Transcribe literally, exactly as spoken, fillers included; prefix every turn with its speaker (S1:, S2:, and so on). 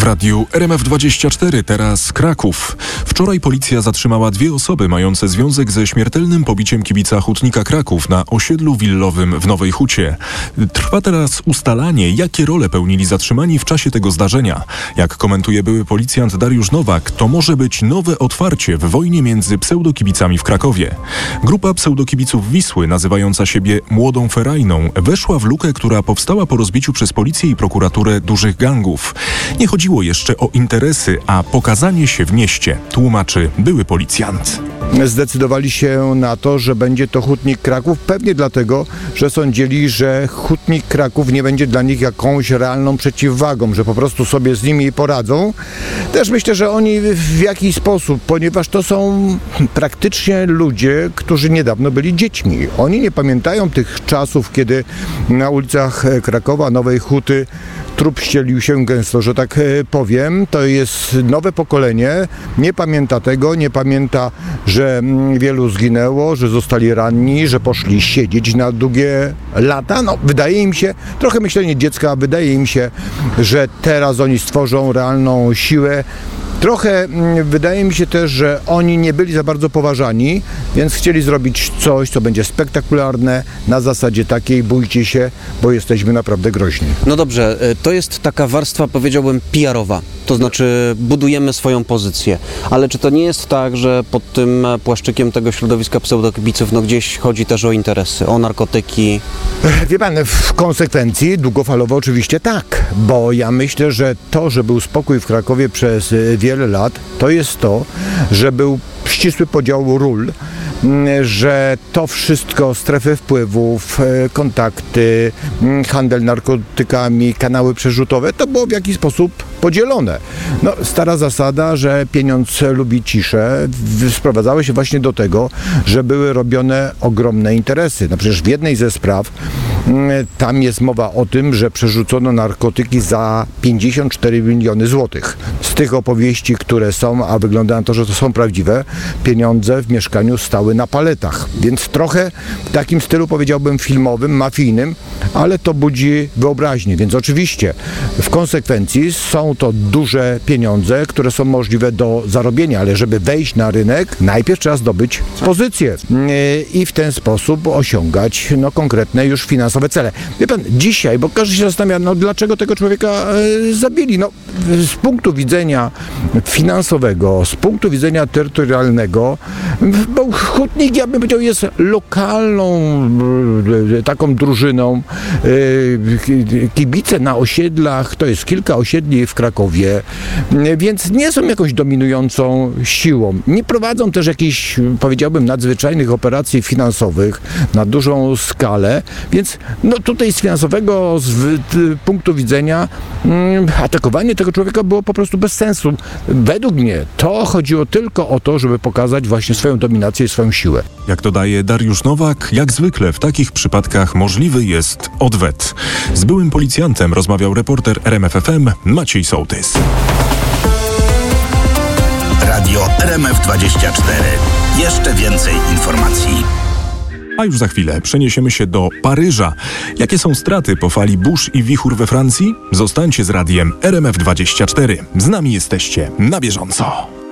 S1: radiu R M F dwadzieścia cztery, teraz Kraków. Wczoraj policja zatrzymała dwie osoby mające związek ze śmiertelnym pobiciem kibica Hutnika Kraków na osiedlu willowym w Nowej Hucie. Trwa teraz ustalanie, jakie role pełnili zatrzymani w czasie tego zdarzenia. Jak komentuje były policjant Dariusz Nowak, to może być nowe otwarcie w wojnie między pseudokibicami w Krakowie. Grupa pseudokibiców Wisły, nazywająca siebie Młodą Ferajną, weszła w lukę, która powstała po rozbiciu przez policję i prokuraturę dużych gangów. Nie chodziło jeszcze o interesy, a pokazanie się w mieście, tłumaczy były policjant.
S2: Zdecydowali się na to, że będzie to Hutnik Kraków, pewnie dlatego, że sądzili, że Hutnik Kraków nie będzie dla nich jakąś realną przeciwwagą, że po prostu sobie z nimi poradzą. Też myślę, że oni w jakiś sposób, ponieważ to są praktycznie ludzie, którzy niedawno byli dziećmi. Oni nie pamiętają tych czasów, kiedy na ulicach Krakowa, Nowej Huty trup ścielił się gęsto, że tak powiem. To jest nowe pokolenie, nie pamięta tego, nie pamięta, że wielu zginęło, że zostali ranni, że poszli siedzieć na długie lata. No, wydaje im się, trochę myślenie dziecka, wydaje im się, że teraz oni stworzą realną siłę. Trochę wydaje mi się też, że oni nie byli za bardzo poważani, więc chcieli zrobić coś, co będzie spektakularne, na zasadzie takiej: bójcie się, bo jesteśmy naprawdę groźni.
S3: No dobrze, to jest taka warstwa, powiedziałbym, P R-owa, to znaczy budujemy swoją pozycję, ale czy to nie jest tak, że pod tym płaszczykiem tego środowiska pseudokibiców no gdzieś chodzi też o interesy, o narkotyki?
S2: Wie pan, w konsekwencji długofalowo oczywiście tak, bo ja myślę, że to, że był spokój w Krakowie przez wiele lat, to jest to, że był ścisły podział ról, że to wszystko, strefy wpływów, kontakty, handel narkotykami, kanały przerzutowe, to było w jakiś sposób podzielone. No, stara zasada, że pieniądz lubi ciszę, sprowadzały się właśnie do tego, że były robione ogromne interesy. No przecież w jednej ze spraw tam jest mowa o tym, że przerzucono narkotyki za pięćdziesiąt cztery miliony złotych. Z tych opowieści, które są, a wygląda na to, że to są prawdziwe, pieniądze w mieszkaniu stały na paletach. Więc trochę w takim stylu, powiedziałbym, filmowym, mafijnym, ale to budzi wyobraźnię. Więc oczywiście w konsekwencji są to duże pieniądze, które są możliwe do zarobienia, ale żeby wejść na rynek, najpierw trzeba zdobyć pozycję i w ten sposób osiągać no, konkretne już finansowe cele. Wie pan, dzisiaj, bo każdy się zastanawia, no dlaczego tego człowieka e, zabili? No, z punktu widzenia finansowego, z punktu widzenia terytorialnego, bo Hutnik, ja bym powiedział, jest lokalną e, taką drużyną. E, kibice na osiedlach, to jest kilka osiedli w Krakowie, e, więc nie są jakąś dominującą siłą. Nie prowadzą też jakichś, powiedziałbym, nadzwyczajnych operacji finansowych na dużą skalę, więc no tutaj z finansowego z w, punktu widzenia mm, atakowanie tego człowieka było po prostu bez sensu. Według mnie to chodziło tylko o to, żeby pokazać właśnie swoją dominację i swoją siłę.
S1: Jak dodaje Dariusz Nowak, jak zwykle w takich przypadkach możliwy jest odwet. Z byłym policjantem rozmawiał reporter R M F F M Maciej Sołtys.
S4: Radio R M F dwadzieścia cztery. Jeszcze więcej informacji.
S1: A już za chwilę przeniesiemy się do Paryża. Jakie są straty po fali burz i wichur we Francji? Zostańcie z radiem R M F dwadzieścia cztery. Z nami jesteście na bieżąco.